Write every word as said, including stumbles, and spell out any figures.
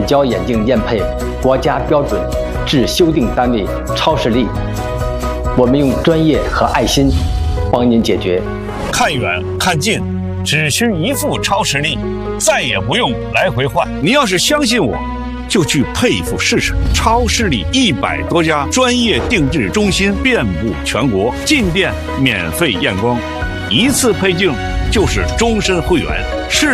眼胶眼镜验配国家标准至修订单位超视力，我们用专业和爱心帮您解决。 看远看近，只需一副超视力，再也不用来回换。 你要是相信我，就去配一副试试。超视力一百多家专业定制中心遍布全国，进店免费验光，一次配镜就是终身会员。视